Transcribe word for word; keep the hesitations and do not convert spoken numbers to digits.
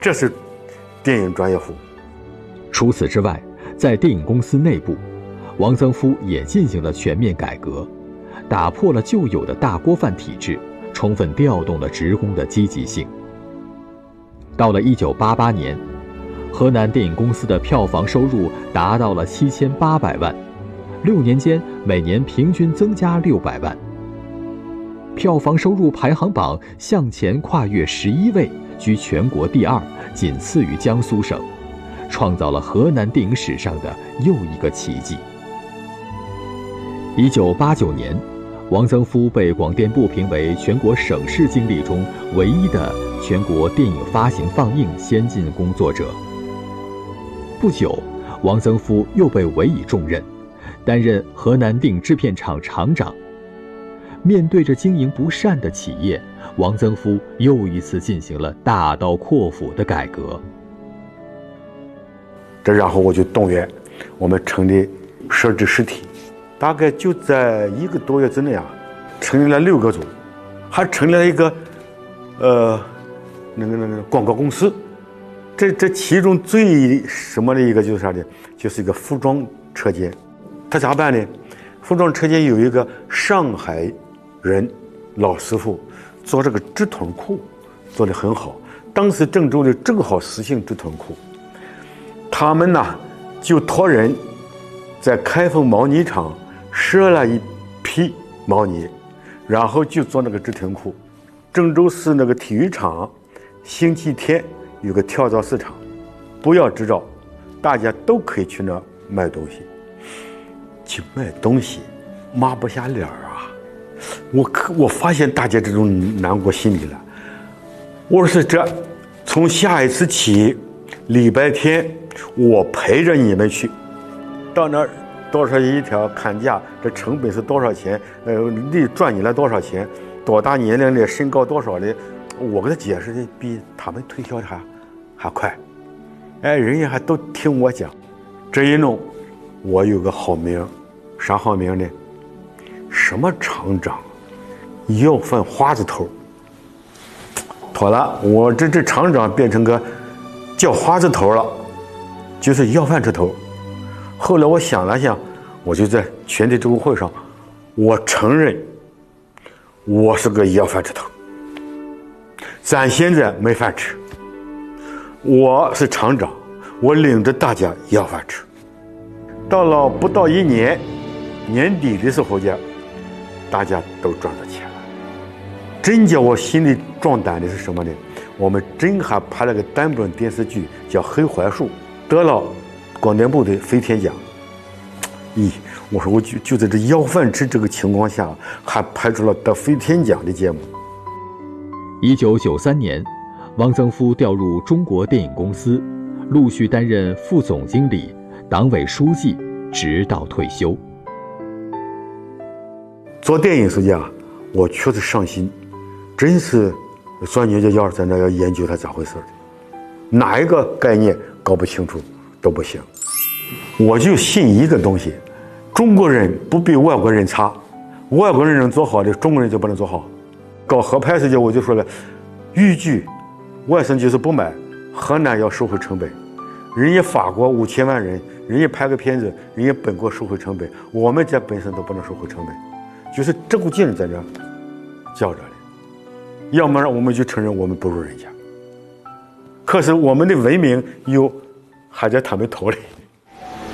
这是电影专业户。 除此之外，在电影公司内部，王曾夫也进行了全面改革，打破了旧有的大锅饭体制，充分调动了职工的积极性。到了一九八八年，河南电影公司的票房收入达到了七千八百万，六年间每年平均增加六百万。票房收入排行榜向前跨越十一位，居全国第二，仅次于江苏省，创造了河南电影史上的又一个奇迹。一九八九年，王曾夫被广电部评为全国省市经历中唯一的全国电影发行放映先进工作者。不久，王曾夫又被委以重任，担任河南电影制片厂厂长。面对着经营不善的企业，王曾夫又一次进行了大刀阔斧的改革。 这然后我就动员我们成立设置实体，大概就在一个多月之内啊，成立了六个组，还成立了一个呃那个那个广告公司。这这其中最什么的一个就是啥呢？就是一个服装车间。他咋办呢？服装车间有一个上海人老师傅做这个直筒裤做得很好，当时郑州的正好实行直筒裤，他们呢就托人在开封毛呢厂赊了一批毛呢，然后就做那个直筒裤。郑州市那个体育场星期天有个跳蚤市场，不要执照，大家都可以去那卖东西。去卖东西抹不下脸啊！我可我发现大家这种难过心理了。我说这从下一次起，礼拜天我陪着你们去，到那儿多少一条看价，这成本是多少钱？呃，利赚你了多少钱？多大年龄的，身高多少的？我给他解释的比他们推销的还还快。哎，人家还都听我讲。这一弄，我有个好名，啥好名呢？什么厂长？要饭花子头。妥了，我这这厂长变成个叫花子头了，就是要饭吃头。后来我想了想，我就在全体周会上，我承认我是个要饭吃头。咱现在没饭吃，我是厂长，我领着大家要饭吃。到了不到一年年底的时候呀，大家都赚到钱了。真叫我心里壮胆的是什么呢？我们真还拍了个单本电视剧叫《黑槐树》，得了广电部的飞天奖。咦，我说我就就在这要饭吃这个情况下，还拍出了得飞天奖的节目。 一九九三年，王曾夫调入中国电影公司，陆续担任副总经理、党委书记，直到退休。 做电影时间啊，我确实上心，真是钻牛角尖在那要研究它咋回事的，哪一个概念搞不清楚都不行。我就信一个东西，中国人不比外国人差，外国人能做好的，中国人就不能做好。搞合拍时间我就说了，豫剧外省就是不买，河南要收回成本。人家法国五千万人，人家拍个片子，人家本国收回成本，我们在本省都不能收回成本，就是这股劲在这较着的。要么让我们就承认我们不如人家，可是我们的文明又还在他们头里。